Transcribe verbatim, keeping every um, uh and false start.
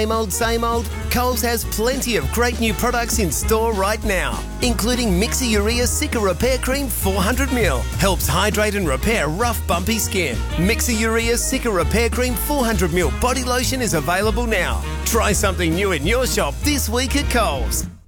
Same old, same old? Coles has plenty of great new products in store right now, including Mixer Urea Cica Repair Cream four hundred mil. Helps hydrate and repair rough, bumpy skin. Mixer Urea Cica Repair Cream four hundred mil body lotion is available now. Try something new in your shop this week at Coles.